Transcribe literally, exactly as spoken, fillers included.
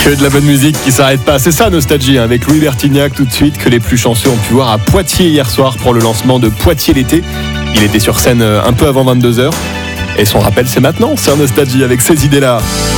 Que de la bonne musique qui s'arrête pas, c'est ça Nostalgie, hein, avec Louis Bertignac tout de suite, que les plus chanceux ont pu voir à Poitiers hier soir pour le lancement de Poitiers l'été. Il était sur scène un peu avant vingt-deux heures et son rappel c'est maintenant sur Nostalgie avec ces idées-là.